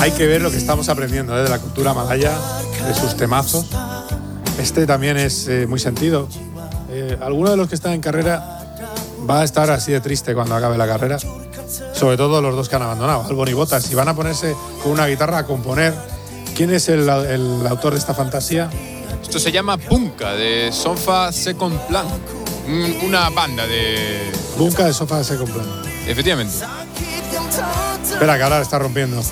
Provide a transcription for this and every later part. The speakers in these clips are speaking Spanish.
Hay que ver lo que estamos aprendiendo de la cultura malaya, de sus temazos. Este también es muy sentido. Alguno de los que están en carrera va a estar así de triste cuando acabe la carrera. Sobre todo los dos que han abandonado, Albon y Bottas. Si van a ponerse con una guitarra a componer. ¿Quién es el autor de esta fantasía? Esto se llama Bunka, de Sofa Second Plan. Una banda de... Bunka de Sofa Second Plan. Efectivamente. Espera, que ahora está rompiendo.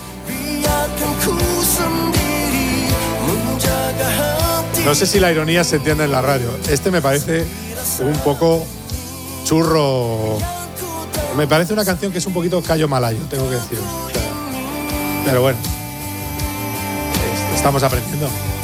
No sé si la ironía se entiende en la radio. Este me parece un poco churro. Me parece una canción que es un poquito callo malayo, tengo que decir. Pero bueno, estamos aprendiendo.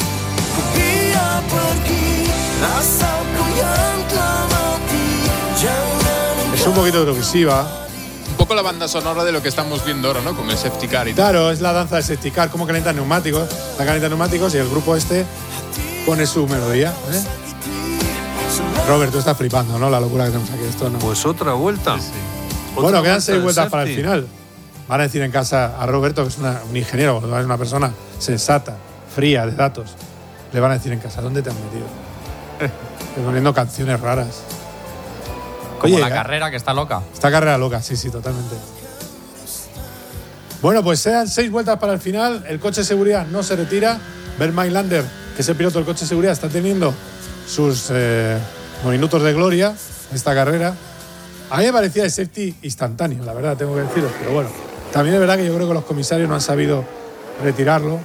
Es un poquito eurovisiva. Un poco la banda sonora de lo que estamos viendo ahora, ¿no? Con el safety car y tal. Claro, es la danza del safety car, cómo calientan neumáticos. La calientan neumáticos y el grupo este pone su melodía. Robert, tú estás flipando, ¿no? La locura que tenemos aquí. Esto no. Pues otra vuelta. Sí. Bueno, quedan 6 vueltas para el final. Van a decir en casa a Roberto, que es un ingeniero, es una persona sensata, fría, de datos. Le van a decir en casa, ¿dónde te has metido? Poniendo canciones raras. Como la carrera, que está loca. Esta carrera loca, sí, totalmente. Bueno, pues sean 6 vueltas para el final. El coche de seguridad no se retira. Bernd Maylander, que es el piloto del coche de seguridad, está teniendo sus minutos de gloria en esta carrera. A mí me parecía el safety instantáneo, la verdad, tengo que deciros. Pero bueno, también es verdad que yo creo que los comisarios no han sabido retirarlo.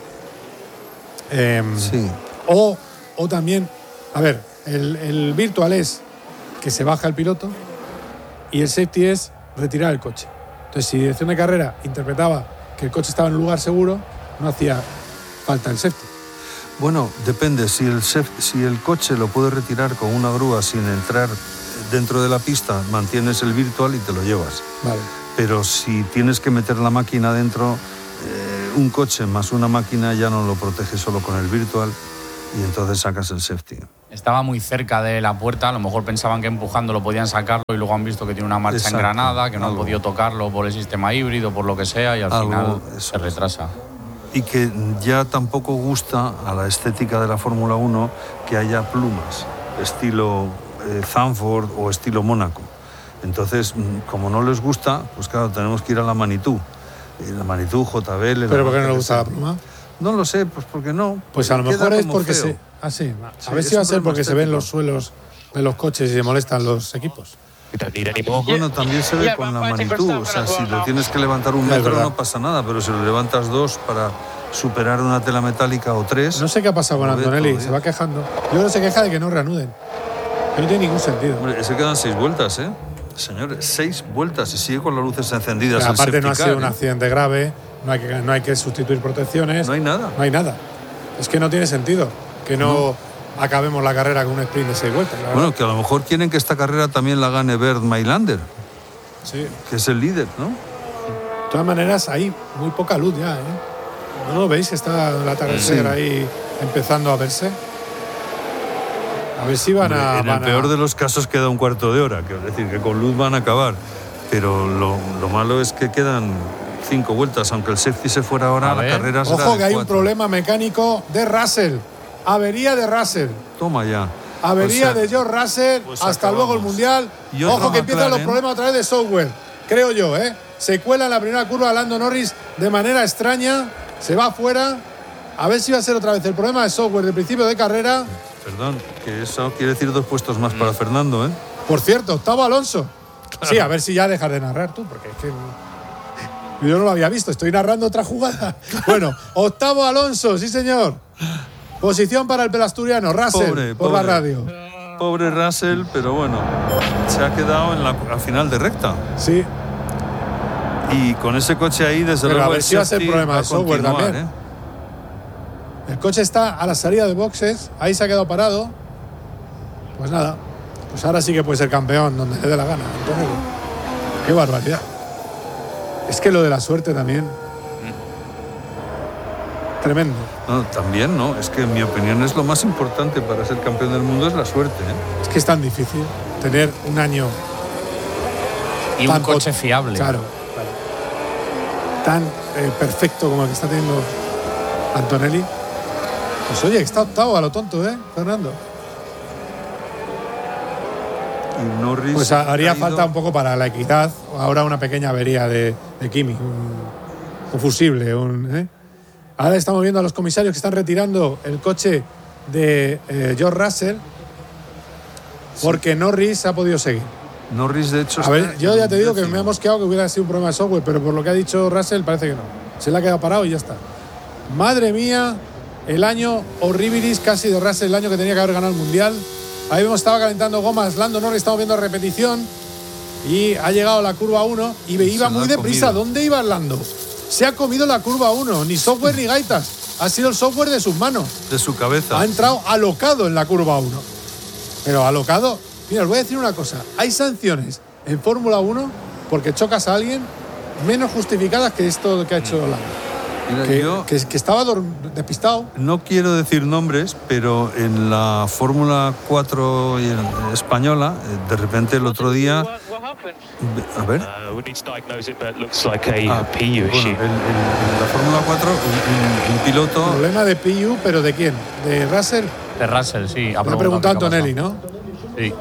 Sí. O también, a ver, el virtual es que se baja el piloto y el safety es retirar el coche. Entonces, si dirección de carrera interpretaba que el coche estaba en un lugar seguro, no hacía falta el safety. Bueno, depende. Si el coche lo puedes retirar con una grúa sin entrar dentro de la pista, mantienes el virtual y te lo llevas. Vale. Pero si tienes que meter la máquina dentro, un coche más una máquina ya no lo protege solo con el virtual y entonces sacas el safety. Estaba muy cerca de la puerta, a lo mejor pensaban que empujando lo podían sacarlo y luego han visto que tiene una marcha engranada, que no han podido tocarlo por el sistema híbrido, por lo que sea, y al final se retrasa. Y que ya tampoco gusta a la estética de la Fórmula 1 que haya plumas, estilo Zandvoort o estilo Mónaco. Entonces, como no les gusta, pues claro, tenemos que ir a la Manitou. La Manitou, JBL... ¿Pero por qué no le gusta la pluma? No lo sé, pues porque no. Pues a lo mejor es porque feo. Sí, a ver si va a ser porque se ven los suelos de los coches y se molestan los equipos. Bueno, también se ve con la Manitou. O sea, si lo tienes que levantar 1 metro no pasa nada, pero si lo levantas 2 para superar una tela metálica o 3... No sé qué ha pasado con Antonelli, se va quejando. Yo creo que se queja de que no reanuden. Que no tiene ningún sentido. Hombre, se quedan 6 vueltas, ¿eh? Señores, 6 vueltas y sigue con las luces encendidas. Pero aparte no ha sido un accidente grave, no hay que sustituir protecciones. No hay nada. No hay nada. Es que no tiene sentido que no acabemos la carrera con un sprint de 6 vueltas. Bueno, que a lo mejor quieren que esta carrera también la gane Bernd Maylander, sí, que es el líder, ¿no? De todas maneras, hay muy poca luz ya, ¿eh? ¿No lo veis? Está el atardecer ahí empezando a verse. A ver si van a... En el peor de los casos queda un cuarto de hora, quiero decir que con luz van a acabar. Pero lo malo es que quedan 5 vueltas, aunque el safety se fuera ahora, la carrera será Ojo que hay 4. un problema mecánico de Russell. Avería de Russell. Toma ya. Avería de George Russell. Pues hasta acabamos. luego el Mundial. Ojo que empiezan los problemas otra vez de software. Creo yo, ¿eh? Se cuela en la primera curva Lando Norris de manera extraña. Se va afuera. A ver si va a ser otra vez el problema de software del principio de carrera. Perdón, que eso quiere decir 2 puestos más para Fernando, ¿eh? Por cierto, octavo Alonso. Claro. Sí, a ver si ya dejas de narrar tú, porque es que yo no lo había visto. Estoy narrando otra jugada. Bueno, octavo Alonso, sí señor. Posición para el pelasturiano, Russell, por la radio. Pobre Russell, pero bueno, se ha quedado en la final de recta. Sí. Y con ese coche ahí, desde luego, a ver si va a ser problema de software también. ¿eh? El coche está a la salida de boxes, ahí se ha quedado parado. Pues nada, pues ahora sí que puede ser campeón donde le dé la gana. Entonces, qué barbaridad. Es que lo de la suerte también. Tremendo. No, también, ¿no? Es que en mi opinión es lo más importante para ser campeón del mundo, es la suerte, ¿eh? Es que es tan difícil tener un año y un coche fiable. Claro. tan perfecto como el que está teniendo Antonelli. Pues oye, está octavo a lo tonto, Fernando. Y Norris pues haría falta un poco para la equidad. Ahora una pequeña avería de Kimi, un fusible. Ahora estamos viendo a los comisarios que están retirando el coche de George Russell porque Norris ha podido seguir. Norris, de hecho, a ver, yo ya te digo que me ha mosqueado que hubiera sido un problema de software, pero por lo que ha dicho Russell parece que no. Se le ha quedado parado y ya está. Madre mía, el año horribilis casi de Russell, el año que tenía que haber ganado el Mundial. Ahí vemos, estaba calentando gomas Lando Norris, estamos viendo repetición y ha llegado a la curva 1 y iba muy deprisa. ¿Dónde iba Lando? Se ha comido la curva 1, ni software ni gaitas. Ha sido el software de sus manos. De su cabeza. Ha entrado alocado en la curva 1. Pero alocado. Mira, os voy a decir una cosa. Hay sanciones en Fórmula 1 porque chocas a alguien menos justificadas que esto que ha hecho Lando. Mira, que estaba despistado. No quiero decir nombres, pero en la Fórmula 4 española, de repente el otro día... A ver. We need to diagnose it, but it looks like a PU issue. En la Fórmula 4, un piloto... Problema de PU, ¿pero de quién? ¿De Russell? De Russell, sí. Ha preguntado Antonelli, ¿no? Sí.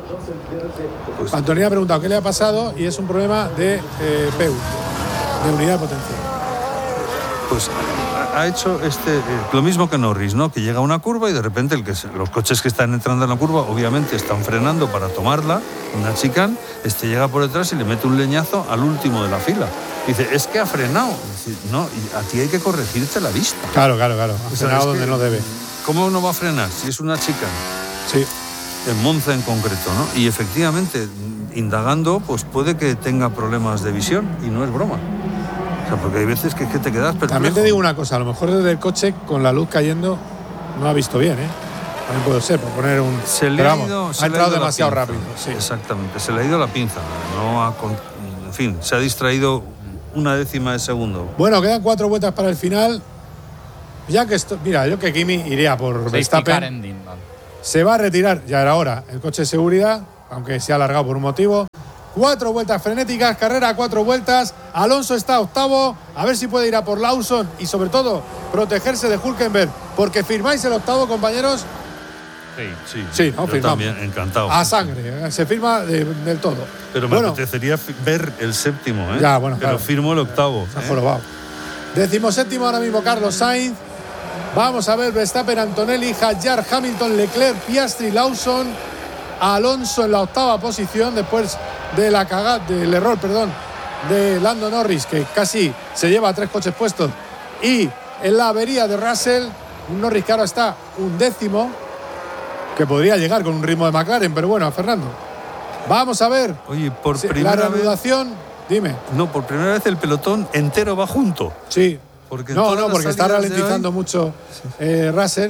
Pues Antonelli ha preguntado qué le ha pasado y es un problema de PU, de unidad de potencia. Pues ha hecho lo mismo que Norris, ¿no? Que llega a una curva y de repente los coches que están entrando en la curva obviamente están frenando para tomarla, una chicane, llega por detrás y le mete un leñazo al último de la fila. Dice, es que ha frenado. Dice, no, y a ti hay que corregirte la vista. Claro. Ha frenado donde no debe. ¿Cómo no va a frenar si es una chicane? Sí. En Monza en concreto, ¿no? Y efectivamente, indagando, pues puede que tenga problemas de visión y no es broma. O sea, porque hay veces que te quedas perplejo. También te digo una cosa, a lo mejor desde el coche con la luz cayendo no ha visto bien, También puede ser, por poner un... ha entrado demasiado rápido. Sí. Exactamente, se le ha ido la pinza. En fin, se ha distraído una décima de segundo. Bueno, quedan 4 vueltas para el final. Ya que mira, yo que Kimi iría por Verstappen. Se va a retirar, ya era hora, el coche de seguridad, aunque se ha alargado por un motivo. 4 vueltas frenéticas, carrera a 4 vueltas. Alonso está octavo, a ver si puede ir a por Lawson y sobre todo protegerse de Hülkenberg, porque firmáis el octavo, compañeros. Sí, no, yo firmamos. También, encantado. A sangre, se firma del todo. Pero me apetecería ver el séptimo, Ya, bueno, pero firmo el octavo. Se ha jorobado. 17º ahora mismo Carlos Sainz. Vamos a ver Verstappen, Antonelli, Hadjar, Hamilton, Leclerc, Piastri, Lawson, Alonso en la octava posición después de del error de Lando Norris, que casi se lleva a 3 coches puestos, y en la avería de Russell, un Norris que ahora está 11º, que podría llegar con un ritmo de McLaren, pero bueno, Fernando. Vamos a ver. Oye, por primera la reanudación, dime. No, por primera vez el pelotón entero va junto. Sí. Porque porque está ralentizando mucho Russell.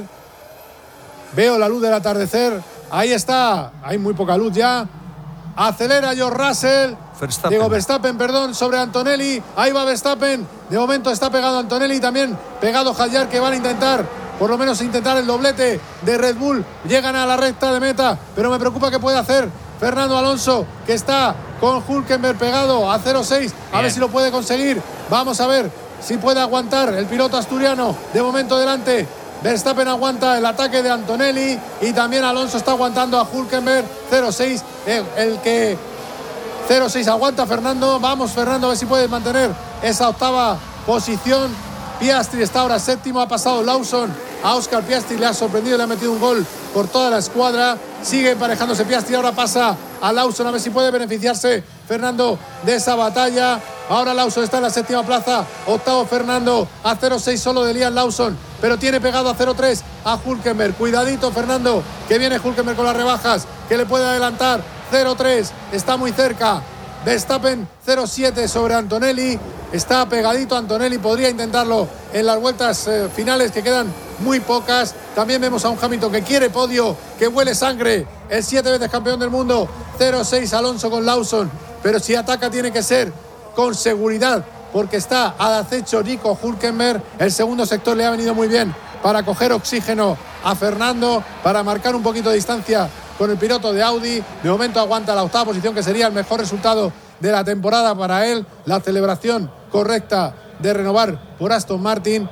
Veo la luz del atardecer. Ahí está. Hay muy poca luz ya. Acelera George Russell. Verstappen, sobre Antonelli. Ahí va Verstappen. De momento está pegado Antonelli. También pegado Hadjar, que van a intentar, por lo menos intentar el doblete de Red Bull. Llegan a la recta de meta. Pero me preocupa qué puede hacer Fernando Alonso, que está con Hülkenberg pegado a 0.6. A ver si lo puede conseguir. Vamos a ver si puede aguantar el piloto asturiano. De momento delante, Verstappen aguanta el ataque de Antonelli y también Alonso está aguantando a Hülkenberg. 0.6, el que 0.6 aguanta Fernando. Vamos, Fernando, a ver si puede mantener esa octava posición. Piastri está ahora séptimo, ha pasado Lawson a Oscar Piastri, le ha sorprendido, le ha metido un gol por toda la escuadra. Sigue emparejándose Piastri, ahora pasa a Lawson, a ver si puede beneficiarse Fernando de esa batalla. Ahora Lawson está en la séptima plaza, octavo Fernando, a 0.6 solo de Liam Lawson, pero tiene pegado a 0.3 a Hülkenberg. Cuidadito Fernando, que viene Hülkenberg con las rebajas, que le puede adelantar. 0.3, está muy cerca. Verstappen 0.7 sobre Antonelli, está pegadito Antonelli, podría intentarlo en las vueltas finales, que quedan muy pocas. También vemos a un Hamilton que quiere podio, que huele sangre, el 7 veces campeón del mundo. 0.6 Alonso con Lawson, pero si ataca tiene que ser con seguridad, porque está al acecho Nico Hülkenberg. El segundo sector le ha venido muy bien para coger oxígeno a Fernando, para marcar un poquito de distancia con el piloto de Audi. De momento aguanta la octava posición, que sería el mejor resultado de la temporada para él. La celebración correcta de renovar por Aston Martin.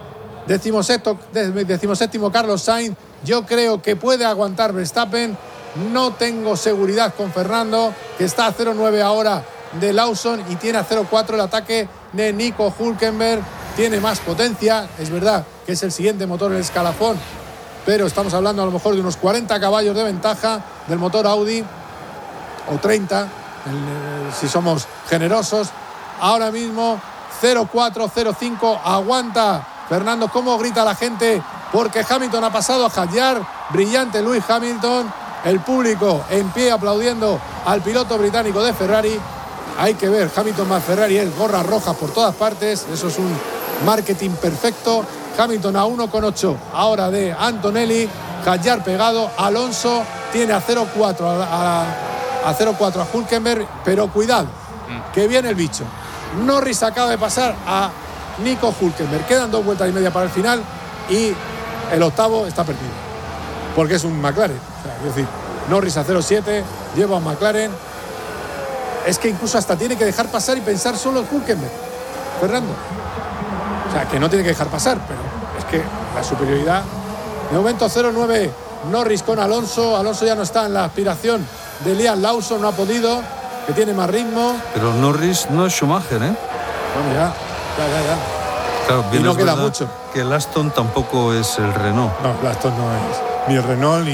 17º Carlos Sainz. Yo creo que puede aguantar Verstappen. No tengo seguridad con Fernando, que está a 0,9 ahora de Lawson y tiene a 0,4 el ataque de Nico Hülkenberg. Tiene más potencia, es verdad que es el siguiente motor en el escalafón, pero estamos hablando a lo mejor de unos 40 caballos de ventaja del motor Audi, o 30 si somos generosos. Ahora mismo 0,4, 0,5, aguanta Fernando. ¿Cómo grita la gente? Porque Hamilton ha pasado a Hadjar. Brillante Lewis Hamilton. El público en pie aplaudiendo al piloto británico de Ferrari. Hay que ver, Hamilton más Ferrari, es gorras rojas por todas partes. Eso es un marketing perfecto. Hamilton a 1,8 ahora de Antonelli. Hadjar pegado. Alonso tiene a 0,4 a 0,4 a Hülkenberg. Pero cuidado, que viene el bicho. Norris acaba de pasar a Nico Hülkenberg. Quedan 2 vueltas y media para el final y el octavo está perdido, porque es un McLaren. O sea, es decir, Norris a 0,7 lleva a McLaren. Es que incluso hasta tiene que dejar pasar y pensar solo en Hülkenberg, Fernando. O sea, que no tiene que dejar pasar, pero es que la superioridad. De momento 0,9 Norris con Alonso. Alonso ya no está en la aspiración de Liam Lawson, no ha podido, que tiene más ritmo. Pero Norris no es Schumacher, ¿eh? Bueno, ya. Claro, bien, y no es queda verdad mucho. Que el Aston tampoco es el Renault. No, el Aston no es ni el Renault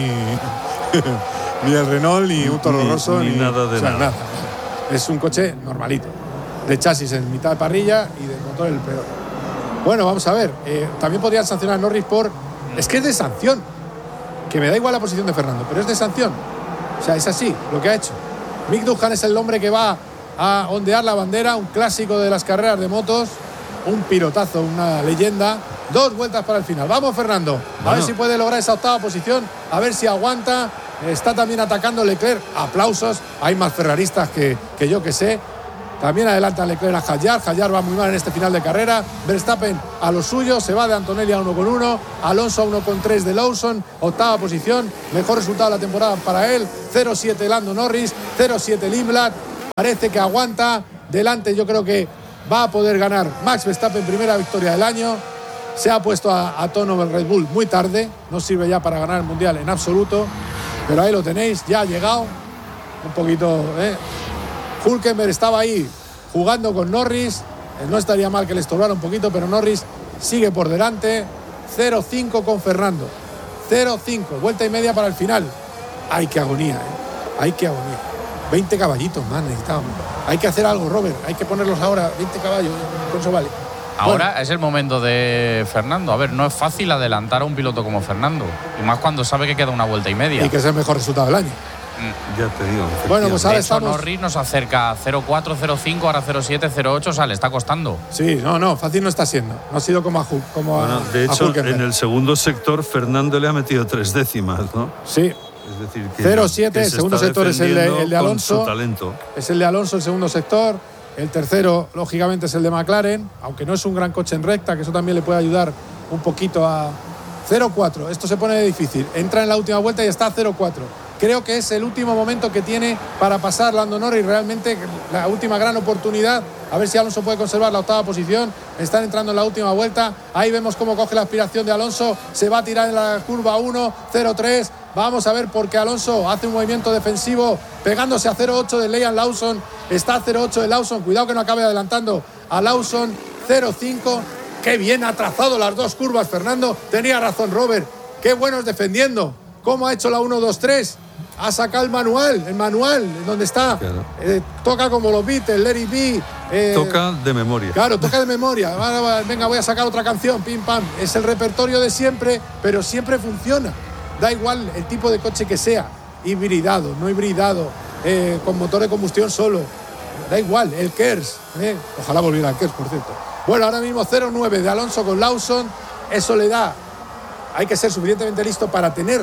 ni el Renault ni un Toro Rosso ni nada de nada. Es un coche normalito, de chasis en mitad de parrilla y de motor el peor. Bueno, vamos a ver. También podrían sancionar a Norris por... Es que es de sanción, que me da igual la posición de Fernando, pero es de sanción. O sea, es así lo que ha hecho. Mick Doohan es el hombre que va a ondear la bandera, un clásico de las carreras de motos, un pilotazo, una leyenda. 2 vueltas para el final. Vamos, Fernando, a ver si puede lograr esa octava posición, a ver si aguanta. Está también atacando Leclerc. Aplausos, hay más ferraristas que yo que sé. También adelanta Leclerc a Hadjar. Hadjar va muy mal en este final de carrera. Verstappen a lo suyo, se va de Antonelli a 1,1. Alonso a 1,3 de Lawson, octava posición, mejor resultado de la temporada para él. 0,7 Lando Norris, 0,7 Lindblad. Parece que aguanta. Delante yo creo que va a poder ganar Max Verstappen, primera victoria del año. Se ha puesto a tono el Red Bull muy tarde, no sirve ya para ganar el Mundial en absoluto, pero ahí lo tenéis, ya ha llegado un poquito. Hülkenberg estaba ahí jugando con Norris, no estaría mal que le estorbara un poquito, pero Norris sigue por delante. 0,5 con Fernando, 0,5, vuelta y media para el final. Hay que agonía, hay que agonía. 20 caballitos más necesitamos. Hay que hacer algo, Robert, hay que ponerlos ahora, 20 caballos, con eso vale. Ahora es el momento de Fernando. A ver, no es fácil adelantar a un piloto como Fernando, y más cuando sabe que queda una vuelta y media. Y que es el mejor resultado del año. Ya te digo. Bueno, pues ahora estamos. Norris nos acerca a 0,4, 0,5, ahora 0,7, 0,8. O sea, le está costando. Sí, no, fácil no está siendo. No ha sido como a bueno, de hecho, en el segundo sector, Fernando le ha metido 3 décimas, ¿no? Sí. Es decir, 0,7, el segundo sector es el de Alonso. Su talento. Es el de Alonso, el segundo sector. El tercero, lógicamente, es el de McLaren, aunque no es un gran coche en recta, que eso también le puede ayudar un poquito a 0,4. Esto se pone difícil. Entra en la última vuelta y está a 0,4. Creo que es el último momento que tiene para pasar Lando Norris, realmente la última gran oportunidad. A ver si Alonso puede conservar la octava posición. Están entrando en la última vuelta. Ahí vemos cómo coge la aspiración de Alonso. Se va a tirar en la curva 1, 0,3. Vamos a ver, porque Alonso hace un movimiento defensivo pegándose a 0,8 de Liam Lawson. Está a 0,8 de Lawson. Cuidado que no acabe adelantando a Lawson. 0,5. Qué bien ha trazado las 2 curvas, Fernando. Tenía razón, Robert. Qué bueno es defendiendo. ¿Cómo ha hecho la 1, 2, 3? Ha sacado el manual, donde está. Claro. Toca como los Beatles, Let It Be. Toca de memoria. Claro, toca de memoria. Venga, voy a sacar otra canción, pim, pam. Es el repertorio de siempre, pero siempre funciona. Da igual el tipo de coche que sea. Hibridado, no hibridado, con motor de combustión solo. Da igual, el KERS. Ojalá volviera el KERS, por cierto. Bueno, ahora mismo 0,9 de Alonso con Lawson. Eso le da. Hay que ser suficientemente listo para tener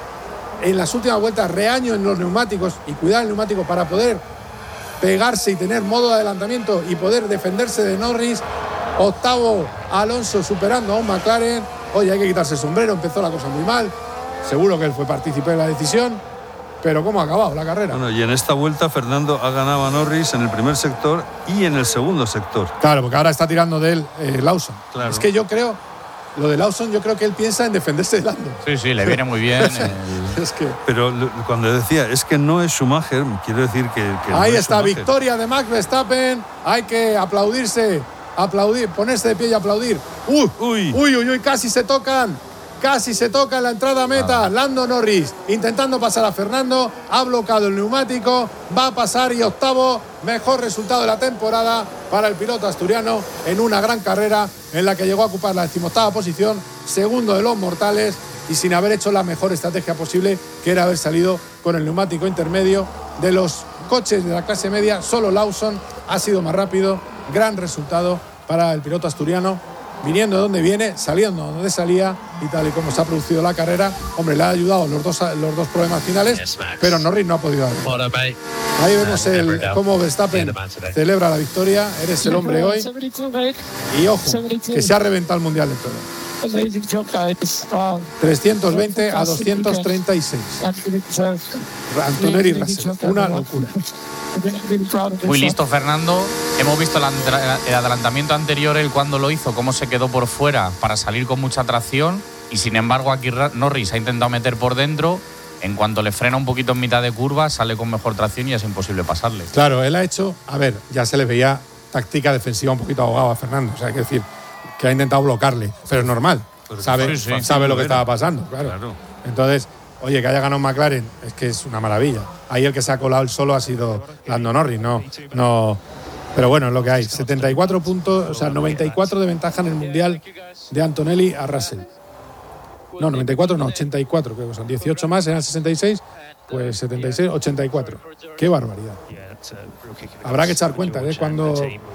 en las últimas vueltas reaño en los neumáticos y cuidar el neumático para poder pegarse y tener modo de adelantamiento y poder defenderse de Norris. Octavo Alonso superando a un McLaren. Oye, hay que quitarse el sombrero, empezó la cosa muy mal, seguro que él fue partícipe de la decisión, pero cómo ha acabado la carrera. Bueno, y en esta vuelta Fernando ha ganado a Norris en el primer sector y en el segundo sector. Claro, porque ahora está tirando de él Lawson. Claro. Es que yo creo, lo de Lawson, yo creo que él piensa en defenderse de Lando. Sí, le viene muy bien. Es que... Pero cuando decía, es que no es Schumacher, quiero decir que ahí no es está, Schumacher. victoria de Max Verstappen. Hay que aplaudir, ponerse de pie y aplaudir. Uy, casi se tocan en la entrada a meta. Lando Norris intentando pasar a Fernando, ha bloqueado el neumático, va a pasar y octavo, mejor resultado de la temporada para el piloto asturiano en una gran carrera en la que llegó a ocupar la 18ª posición, segundo de los mortales y sin haber hecho la mejor estrategia posible, que era haber salido con el neumático intermedio. De los coches de la clase media, solo Lawson ha sido más rápido. Gran resultado para el piloto asturiano, viniendo de donde viene, saliendo de donde salía, y tal y como se ha producido la carrera. Hombre, le ha ayudado los dos problemas finales, pero Norris no ha podido dar. Ahí vemos cómo Verstappen celebra la victoria. Eres el hombre hoy. Y ojo, que se ha reventado el Mundial de todo. 320 a 236. Antonelli Russell, una locura. Muy listo Fernando. Hemos visto el adelantamiento anterior, él cuando lo hizo, cómo se quedó por fuera para salir con mucha tracción, y sin embargo aquí Norris ha intentado meter por dentro. En cuanto le frena un poquito en mitad de curva, sale con mejor tracción y es imposible pasarle. Claro, él ha hecho, ya se le veía táctica defensiva un poquito ahogado a Fernando, o sea, hay que decir que ha intentado bloquearle, pero es normal, sabe lo que estaba pasando, claro. Entonces, oye, que haya ganado McLaren es que es una maravilla. Ahí el que se ha colado el solo ha sido Lando Norris, no. Pero bueno, es lo que hay. 74 puntos, o sea, 94 de ventaja en el Mundial de Antonelli a Russell. No, 94 no, 84 creo que son. 18 más en el 66, pues 76, 84. ¡Qué barbaridad! Habrá que echar cuenta, cuando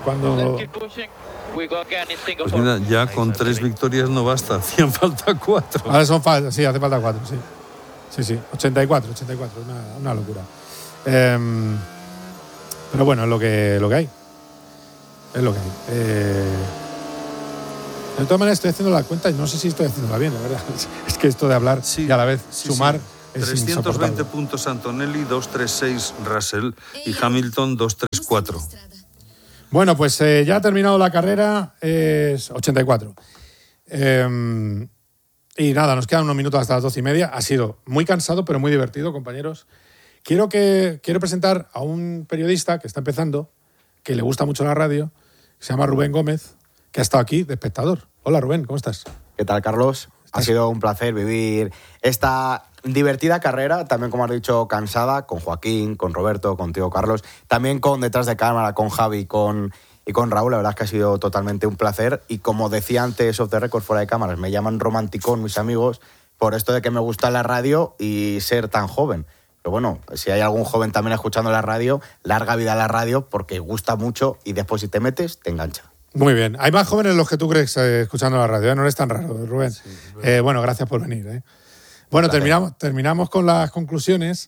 Pues mira, ya con 3 victorias no basta, hacían falta 4. Ahora sí, hace falta 4, sí. Sí, 84, una locura. Pero bueno, es lo que hay. Es lo que hay. De todas maneras, estoy haciendo la cuenta y no sé si estoy haciéndola bien, la verdad. Es que esto de hablar y a la vez sumar es 320 puntos Antonelli, 236 Russell y Hamilton 234. Bueno, pues ya ha terminado la carrera, es 84. Y nada, nos quedan unos minutos hasta las 12:30. Ha sido muy cansado, pero muy divertido, compañeros. Quiero presentar a un periodista que está empezando, que le gusta mucho la radio, que se llama Rubén Gómez, que ha estado aquí de espectador. Hola, Rubén, ¿cómo estás? ¿Qué tal, Carlos? Ha sido un placer vivir esta divertida carrera, también, como has dicho, cansada, con Joaquín, con Roberto, contigo, Carlos, también con detrás de cámara, con Javi y con Raúl. La verdad es que ha sido totalmente un placer. Y como decía antes, off the record, fuera de cámaras, me llaman romanticón mis amigos por esto de que me gusta la radio y ser tan joven. Pero bueno, si hay algún joven también escuchando la radio, larga vida a la radio, porque gusta mucho y después si te metes, te engancha. Muy bien. Hay más jóvenes de los que tú crees escuchando la radio, ¿eh? No eres tan raro, Rubén. Sí, bueno, gracias por venir. Bueno, terminamos con las conclusiones.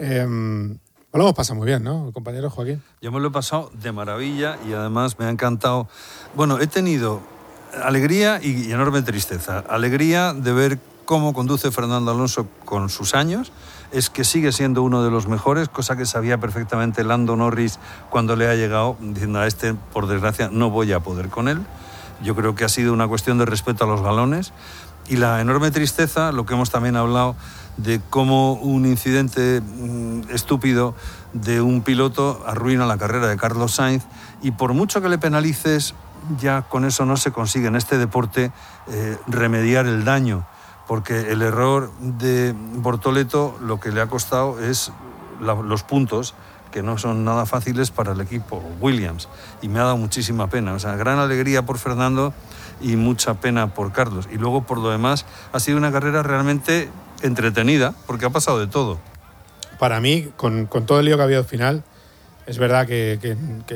Lo hemos pasado muy bien, ¿no, compañero Joaquín? Yo me lo he pasado de maravilla y además me ha encantado. Bueno, he tenido alegría y enorme tristeza. Alegría de ver cómo conduce Fernando Alonso con sus años. Es que sigue siendo uno de los mejores, cosa que sabía perfectamente Lando Norris cuando le ha llegado, diciendo a este, por desgracia, no voy a poder con él. Yo creo que ha sido una cuestión de respeto a los galones. Y la enorme tristeza, lo que hemos también hablado, de cómo un incidente estúpido de un piloto arruina la carrera de Carlos Sainz, y por mucho que le penalices, ya con eso no se consigue en este deporte remediar el daño, porque el error de Bortoleto lo que le ha costado es los puntos, que no son nada fáciles para el equipo Williams, y me ha dado muchísima pena. O sea, gran alegría por Fernando y mucha pena por Carlos. Y luego, por lo demás, ha sido una carrera realmente entretenida, porque ha pasado de todo. Para mí, con todo el lío que ha habido al final, es verdad que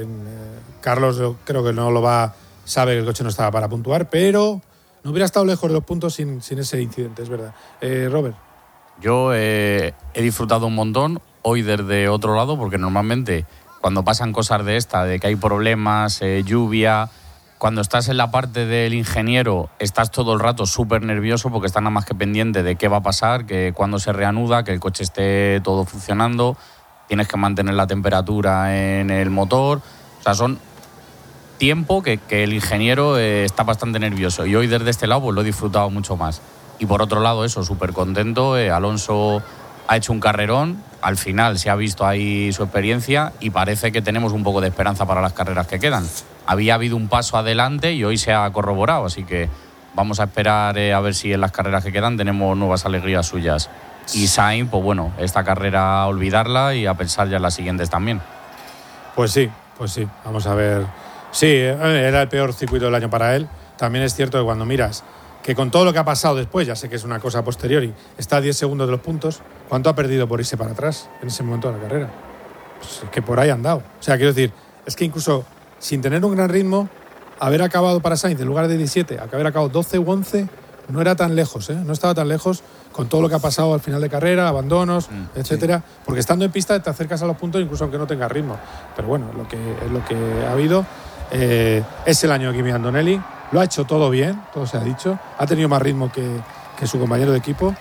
Carlos, yo creo que sabe que el coche no estaba para puntuar, pero no hubiera estado lejos de los puntos sin ese incidente, es verdad. Robert. Yo he disfrutado un montón hoy desde otro lado, porque normalmente cuando pasan cosas de esta, de que hay problemas, lluvia, cuando estás en la parte del ingeniero, estás todo el rato súper nervioso porque estás nada más que pendiente de qué va a pasar, que cuándo se reanuda, que el coche esté todo funcionando, tienes que mantener la temperatura en el motor. O sea, son tiempo que el ingeniero está bastante nervioso. Y hoy desde este lado pues lo he disfrutado mucho más. Y por otro lado, eso, súper contento. Alonso ha hecho un carrerón. Al final se ha visto ahí su experiencia y parece que tenemos un poco de esperanza para las carreras que quedan. Había habido un paso adelante y hoy se ha corroborado, así que vamos a esperar a ver si en las carreras que quedan tenemos nuevas alegrías suyas. Y Sainz, pues bueno, esta carrera a olvidarla y a pensar ya en las siguientes también. Pues sí, vamos a ver. Sí, era el peor circuito del año para él. También es cierto que cuando miras que con todo lo que ha pasado después, ya sé que es una cosa a posteriori, está a 10 segundos de los puntos, ¿cuánto ha perdido por irse para atrás en ese momento de la carrera? Pues es que por ahí han dado. O sea, quiero decir, es que incluso sin tener un gran ritmo, haber acabado para Sainz en lugar de 17, haber acabado 12 u 11, no era tan lejos, no estaba tan lejos con todo lo que ha pasado al final de carrera, abandonos, etcétera, sí. Porque estando en pista te acercas a los puntos incluso aunque no tengas ritmo. Pero bueno, lo que ha habido es el año de Kimi Antonelli, lo ha hecho todo bien, todo se ha dicho, ha tenido más ritmo que su compañero de equipo.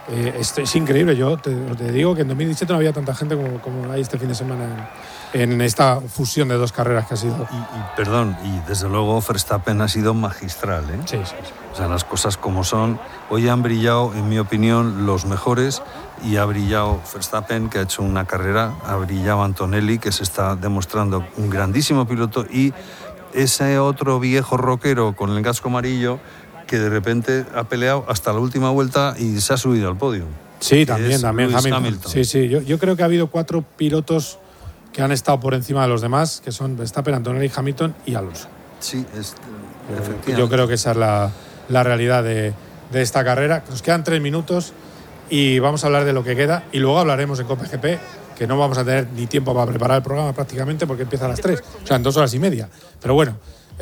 Es increíble, yo te digo que en 2017 no había tanta gente como hay este fin de semana en esta fusión de dos carreras que ha sido. Y desde luego Verstappen ha sido magistral, ¿eh? Sí. O sea, las cosas como son. Hoy han brillado, en mi opinión, los mejores y ha brillado Verstappen, que ha hecho una carrera, ha brillado Antonelli, que se está demostrando un grandísimo piloto, y ese otro viejo rockero con el casco amarillo que de repente ha peleado hasta la última vuelta y se ha subido al podio. Sí, también Hamilton. Sí, yo creo que ha habido 4 pilotos que han estado por encima de los demás, que son Verstappen, Antonelli, Hamilton y Alonso. Sí, efectivamente. Yo creo que esa es la realidad de esta carrera. Nos quedan 3 minutos y vamos a hablar de lo que queda y luego hablaremos en COPE-GP, que no vamos a tener ni tiempo para preparar el programa prácticamente porque empieza a las 3, o sea, en 2 horas y media. Pero bueno,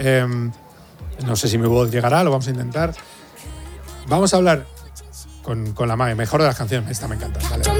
no sé si mi voz llegará, lo vamos a intentar. Vamos a hablar con la mejor de las canciones. Esta me encanta. Vale.